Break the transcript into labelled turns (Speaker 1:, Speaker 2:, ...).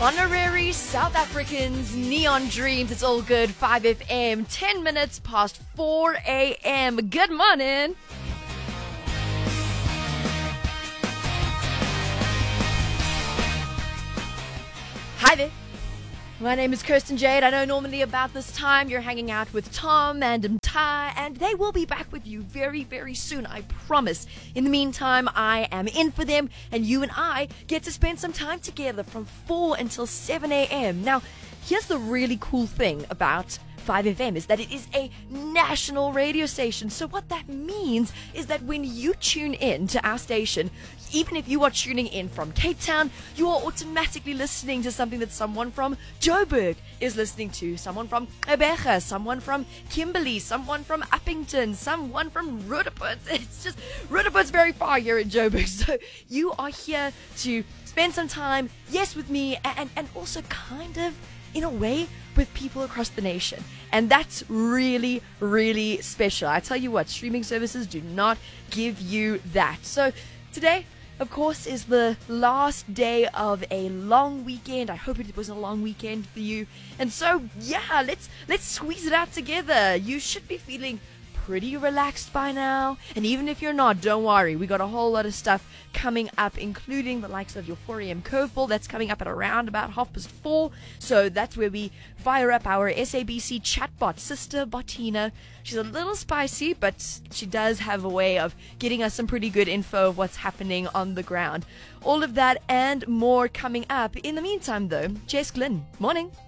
Speaker 1: Honorary South Africans, Neon Dreams, it's all good. 5FM, 10 minutes past 4 a.m. Good morning. Hi there. My name is Kirsten Jade. I know normally about this time you're hanging out with Tom and Mtai, and they will be back with you very, very soon, I promise. In the meantime, I am in for them, and you and I get to spend some time together from 4 until 7 a.m. Now, here's the really cool thing about 5FM is that it is a national radio station. So what that means is that when you tune in to our station, even if you are tuning in from Cape Town, you are automatically listening to something that someone from Joburg is listening to, someone from Ebega, someone from Kimberley, someone from Uppington, someone from Roodepoort. It's just, Roodepoort's very far here in Joburg. So you are here to spend some time, yes, with me, and also kind of, in a way, with people across the nation. And that's really, really special. I tell you what, streaming services do not give you that. So today, of course, is the last day of a long weekend. I hope it was a long weekend for you. And so, yeah, let's squeeze it out together. You should be feeling pretty relaxed by now. And even if you're not, don't worry. We got a whole lot of stuff coming up, including the likes of your 4 a.m. curveball. That's coming up at around about 4:30. So that's where we fire up our SABC chatbot, Sister Bottina. She's a little spicy, but she does have a way of getting us some pretty good info of what's happening on the ground. All of that and more coming up. In the meantime, though, Jess Glynn, morning.